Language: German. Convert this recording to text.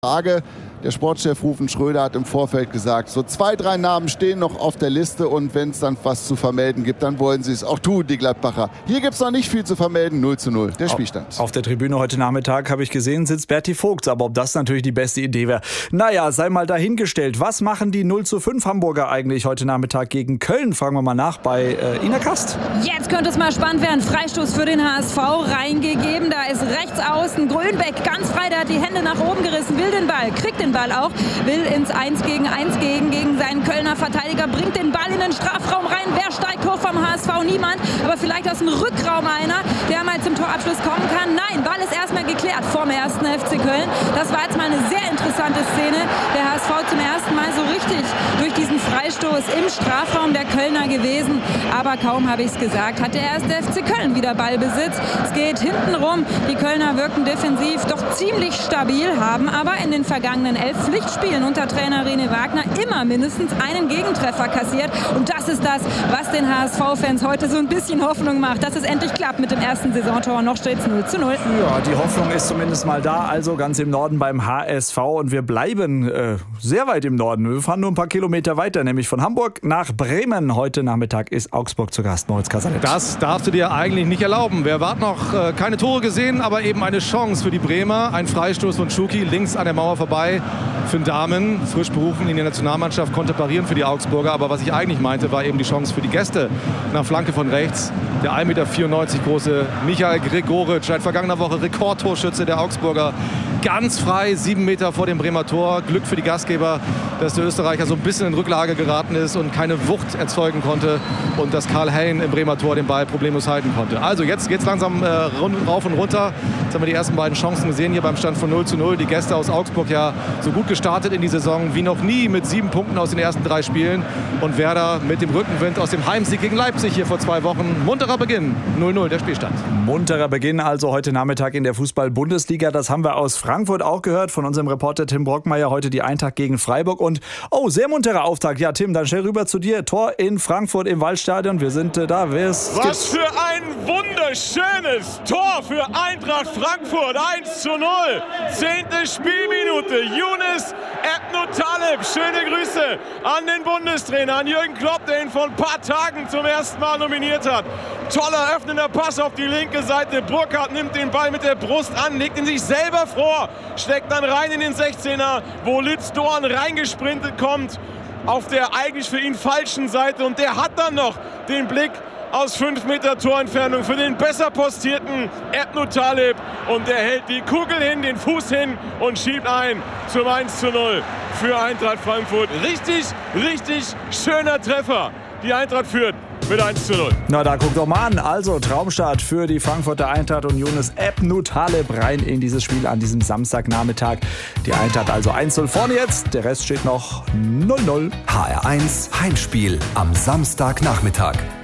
Frage. Der Sportchef Rufen Schröder hat im Vorfeld gesagt, so 2, 3 Namen stehen noch auf der Liste und wenn es dann was zu vermelden gibt, dann wollen sie es auch tun, die Gladbacher. Hier gibt es noch nicht viel zu vermelden, 0:0, der Spielstand. Auf der Tribüne heute Nachmittag, habe ich gesehen, sitzt Berti Vogts, aber ob das natürlich die beste Idee wäre. Naja, sei mal dahingestellt. Was machen die 0:5 Hamburger eigentlich heute Nachmittag gegen Köln? Fragen wir mal nach bei Ina Kast. Jetzt könnte es mal spannend werden. Freistoß für den HSV reingegeben. Da ist rechts außen Grönbeck ganz frei, der hat die Hände nach oben gerissen, will den Ball, kriegt den Ball auch, will ins 1 gegen 1 gegen seinen Kölner Verteidiger, bringt den Ball in den Strafraum rein. Wer steigt hoch vom HSV? Niemand, aber vielleicht aus dem Rückraum einer, der mal zum Torabschluss kommen kann. Nein, Ball ist erstmal geklärt vom 1. FC Köln. Das war jetzt mal eine sehr interessante Szene. Der HSV zum ersten Mal so richtig durch diesen Freistoß im Strafraum der Kölner gewesen. Aber kaum habe ich es gesagt, hat der 1. FC Köln wieder Ballbesitz. Es geht hinten rum. Die Kölner wirken defensiv doch ziemlich stabil, haben aber in den vergangenen 11 Pflichtspielen unter Trainer René Wagner immer mindestens einen Gegentreffer kassiert. Und das ist das, was den HSV-Fans heute so ein bisschen Hoffnung macht, dass es endlich klappt mit dem ersten Saisontor. Noch steht es 0:0. Ja, die Hoffnung ist zumindest mal da, also ganz im Norden beim HSV. Und wir bleiben sehr weit im Norden. Wir fahren nur ein paar Kilometer weiter, nämlich von Hamburg nach Bremen. Heute Nachmittag ist Augsburg zu Gast. Moritz Kasalet. Das darfst du dir eigentlich nicht erlauben. Wir warten noch keine Tore gesehen, aber eben eine Chance für die Bremer. Ein Freistoß von Schuki links an der Mauer vorbei. Finn Dahmen, frisch berufen in die Nationalmannschaft, konnte parieren für die Augsburger. Aber was ich eigentlich meinte, war eben die Chance für die Gäste. Nach Flanke von rechts. Der 1,94 Meter große Michael Gregoritsch, seit vergangener Woche Rekordtorschütze der Augsburger. Ganz frei, 7 Meter vor dem Bremer Tor. Glück für die Gastgeber, dass der Österreicher so ein bisschen in Rücklage geraten ist und keine Wucht erzeugen konnte. Und dass Karl Hein im Bremer Tor den Ball problemlos halten konnte. Also jetzt geht es langsam rauf und runter. Jetzt haben wir die ersten beiden Chancen gesehen hier beim Stand von 0:0. Die Gäste aus Augsburg ja so gut gestartet in die Saison wie noch nie mit 7 Punkten aus den ersten 3 Spielen. Und Werder mit dem Rückenwind aus dem Heimsieg gegen Leipzig hier vor 2 Wochen. Munterer Beginn, 0:0 der Spielstand. Munterer Beginn also heute Nachmittag in der Fußball-Bundesliga. Das haben wir aus Frankfurt auch gehört von unserem Reporter Tim Brockmeier. Heute die Eintracht gegen Freiburg. Und sehr munterer Auftakt. Ja, Tim, dann schnell rüber zu dir. Tor in Frankfurt im Waldstadion. Wir sind da. Was für ein wunderschönes Tor für Eintracht Frankfurt. 1:0. 10. Spielminute. Younes Ebnu-Taleb. Schöne Grüße an den Bundestrainer, an Jürgen Klopp, der ihn vor ein paar Tagen zum ersten Mal nominiert hat. Toller öffnender Pass auf die linke Seite. Burkhardt nimmt den Ball mit der Brust an, legt ihn sich selber vor, steckt dann rein in den 16er, wo Lütz Dorn reingesprintet kommt auf der eigentlich für ihn falschen Seite. Und der hat dann noch den Blick aus 5 Meter Torentfernung für den besser postierten Ebnu-Taleb. Und der hält die Kugel hin, den Fuß hin und schiebt ein zum 1:0 für Eintracht Frankfurt. Richtig, richtig schöner Treffer. Die Eintracht führt mit 1:0. Na, da guck doch mal an. Also Traumstart für die Frankfurter Eintracht und Younes Ebnu-Taleb rein in dieses Spiel an diesem Samstagnachmittag. Die Eintracht also 1:0 vorne jetzt. Der Rest steht noch 0:0. HR1 Heimspiel am Samstagnachmittag.